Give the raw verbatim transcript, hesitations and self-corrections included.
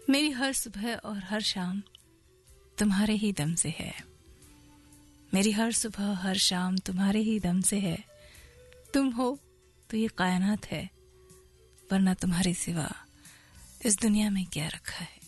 मेरी हर सुबह और हर शाम तुम्हारे ही दम से है। मेरी हर सुबह हर शाम तुम्हारे ही दम से है। तुम हो तो ये कायनात है, वरना तुम्हारे सिवा इस दुनिया में क्या रखा है।